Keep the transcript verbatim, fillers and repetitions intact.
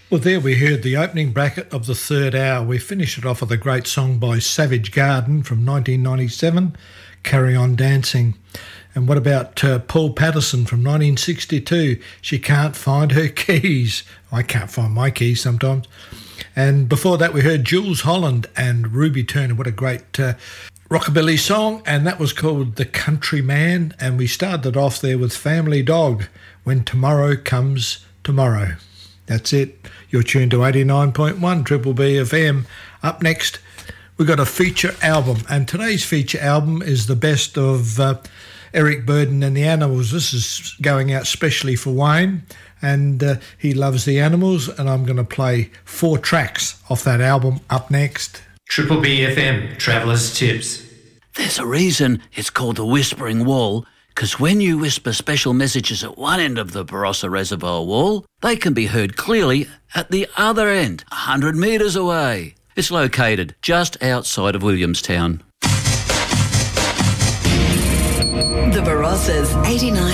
Well, there we heard the opening bracket of the third hour. We finished it off with a great song by Savage Garden from nineteen ninety-seven, Carry On Dancing. And what about uh, Paul Patterson from nineteen sixty-two, She Can't Find Her Keys. I can't find my keys sometimes. And before that we heard Jules Holland and Ruby Turner. What a great uh, rockabilly song, and that was called The Country Man. And we started off there with Family Dog, When Tomorrow Comes Tomorrow. That's it. You're tuned to eighty-nine point one Triple B F M. Up next, we've got a feature album, and today's feature album is the best of uh, Eric Burdon and the Animals. This is going out specially for Wayne, and uh, he loves the Animals, and I'm going to play four tracks off that album up next. Triple B F M, Traveller's Tips. There's a reason it's called the Whispering Wall, because when you whisper special messages at one end of the Barossa Reservoir wall, they can be heard clearly at the other end, one hundred metres away. It's located just outside of Williamstown. The Barossa's eighty-nine